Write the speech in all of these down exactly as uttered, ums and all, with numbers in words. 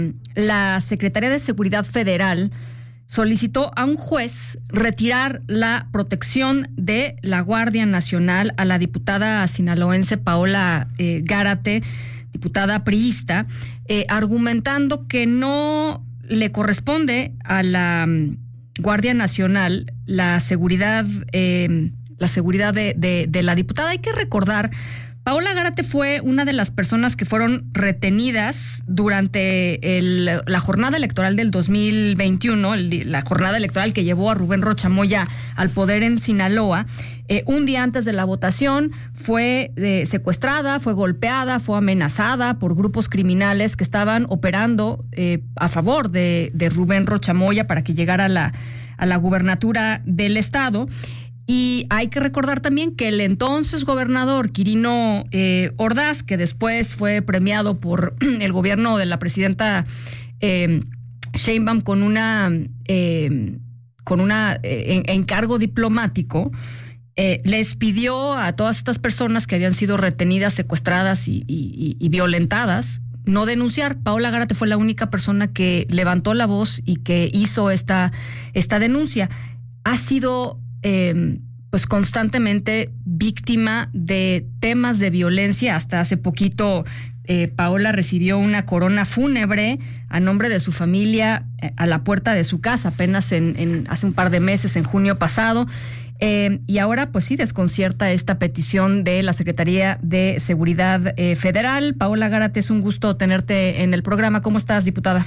la Secretaría de Seguridad Federal solicitó a un juez retirar la protección de la Guardia Nacional a la diputada sinaloense Paola eh, Gárate, diputada priista, eh, argumentando que no le corresponde a la um, Guardia Nacional la seguridad, eh, la seguridad de, de, de la diputada. Hay que recordar, Paola Gárate fue una de las personas que fueron retenidas durante el, la jornada electoral del dos mil veintiuno, el, la jornada electoral que llevó a Rubén Rocha Moya al poder en Sinaloa. Eh, un día antes de la votación fue eh, secuestrada, fue golpeada, fue amenazada por grupos criminales que estaban operando eh, a favor de, de Rubén Rocha Moya para que llegara a la, a la gubernatura del estado. Y hay que recordar también que el entonces gobernador Quirino eh, Ordaz, que después fue premiado por el gobierno de la presidenta eh, Sheinbaum con una eh, con una eh, encargo diplomático, eh, les pidió a todas estas personas que habían sido retenidas, secuestradas y, y, y violentadas no denunciar. Paola Gárate fue la única persona que levantó la voz y que hizo esta, esta denuncia. Ha sido Eh, pues constantemente víctima de temas de violencia. Hasta hace poquito eh, Paola recibió una corona fúnebre a nombre de su familia eh, a la puerta de su casa, apenas en, en hace un par de meses, en junio pasado. Eh, y ahora, pues sí, desconcierta esta petición de la Secretaría de Seguridad eh, Federal. Paola Gárate, es un gusto tenerte en el programa. ¿Cómo estás, diputada?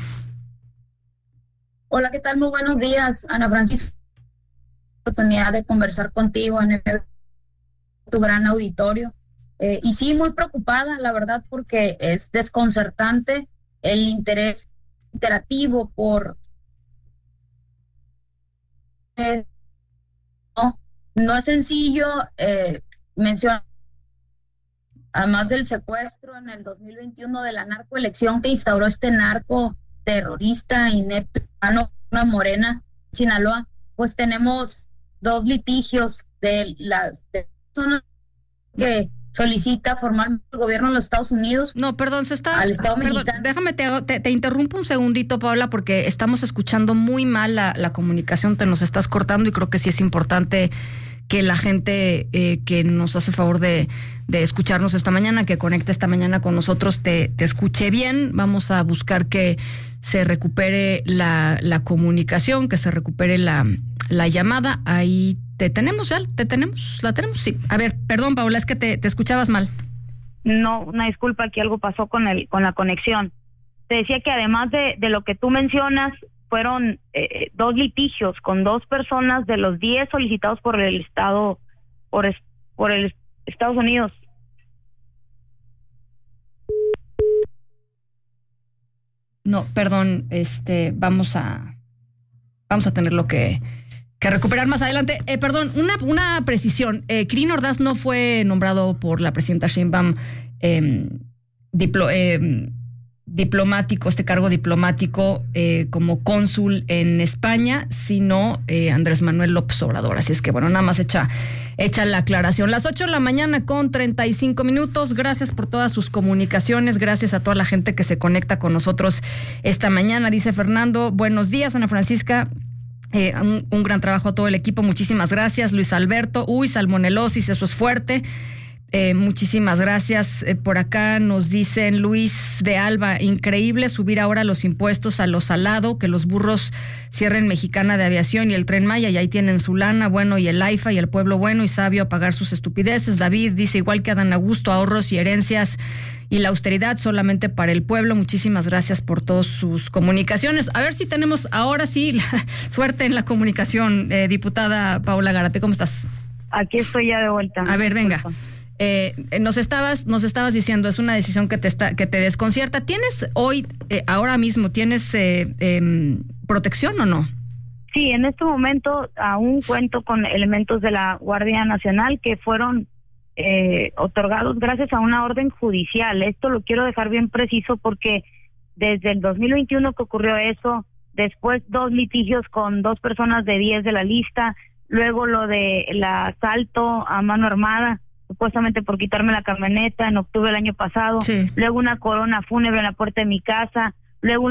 Hola, ¿qué tal? Muy buenos días, Ana Francisca. Oportunidad de conversar contigo en el, tu gran auditorio. Eh, y sí, muy preocupada, la verdad, porque es desconcertante el interés interactivo por... Eh, no, no es sencillo eh, mencionar, además del secuestro en el dos mil veintiuno de la narcoelección que instauró este narco terrorista inepto, una Morena, Sinaloa, pues tenemos dos litigios de las personas que solicita formalmente el gobierno de los Estados Unidos. No, perdón, se está... Al Estado perdón, mexicano. Déjame, te, te, te interrumpo un segundito, Paola, porque estamos escuchando muy mal la, la comunicación, te nos estás cortando y creo que sí es importante que la gente eh, que nos hace favor de, de escucharnos esta mañana, que conecta esta mañana con nosotros, te, te escuche bien. Vamos a buscar que se recupere la, la comunicación, que se recupere la, la llamada. Ahí te tenemos, ya, te tenemos, la tenemos, sí. A ver, perdón, Paola, es que te, te escuchabas mal. No, una disculpa, aquí algo pasó con el con la conexión. Te decía que además de, de lo que tú mencionas, fueron eh, dos litigios con dos personas de los diez solicitados por el Estado, por, es, por el Estados Unidos. No, perdón, este, vamos a, vamos a tenerlo que, que recuperar más adelante. Eh, perdón, una, una precisión. Eh, Quirino Ordaz no fue nombrado por la presidenta Sheinbaum eh, diplo, eh, diplomático, este cargo diplomático eh, como cónsul en España, sino eh, Andrés Manuel López Obrador. Así es que, bueno, nada más echa, echa la aclaración. Las ocho de la mañana con treinta y cinco minutos. Gracias por todas sus comunicaciones. Gracias a toda la gente que se conecta con nosotros esta mañana. Dice Fernando, buenos días, Ana Francisca. Eh, un, un gran trabajo a todo el equipo. Muchísimas gracias. Luis Alberto, uy, salmonelosis, eso es fuerte. Eh, muchísimas gracias. Eh, por acá nos dicen Luis de Alba, increíble subir ahora los impuestos a lo salado, que los burros cierren Mexicana de Aviación y el Tren Maya, y ahí tienen su lana, bueno, y el AIFA y el pueblo bueno y sabio a pagar sus estupideces. David dice, igual que Adán Augusto, ahorros y herencias y la austeridad solamente para el pueblo. Muchísimas gracias por todas sus comunicaciones. A ver si tenemos ahora sí la suerte en la comunicación, eh, diputada Paola Gárate, ¿cómo estás? Aquí estoy ya de vuelta. A ver, venga. Eh, nos estabas, nos estabas diciendo, es una decisión que te está, que te desconcierta. ¿Tienes hoy, eh, ahora mismo, tienes eh, eh, protección o no? Sí, en este momento aún cuento con elementos de la Guardia Nacional que fueron eh, otorgados gracias a una orden judicial. Esto lo quiero dejar bien preciso porque desde el dos mil veintiuno que ocurrió eso, después dos litigios con dos personas de diez de la lista, luego lo de el asalto a mano armada, supuestamente por quitarme la camioneta en octubre del año pasado, sí. Luego una corona fúnebre en la puerta de mi casa, luego